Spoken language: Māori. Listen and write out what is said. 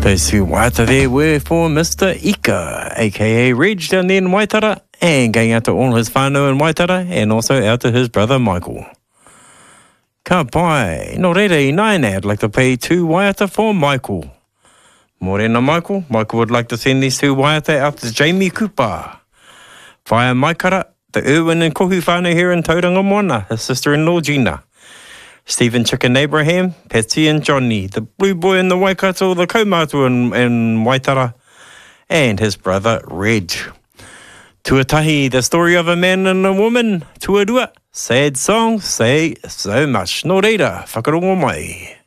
Those who waiata there were for Mr. Ika, aka Reg down there in Waitara, and going out to all his whānau in Waitara, and also out to his brother Michael. Ka pai, no reira I naina, I'd like to pay 2 waiata for Michael. Morena Michael. Michael would like to send these 2 waiata out to Jamie Cooper, Whaia Maikara, the Irwin and Kohu whānau here in Tauranga Moana, his sister-in-law Gina, Stephen Chicken Abraham, Patsy and Johnny, the Blue Boy in the Waikato, the Kaumatu in Waitara, and his brother Reg. Tuatahi, the story of a man and a woman. Tuarua, sad song, say so much. No reira, whakarongo mai.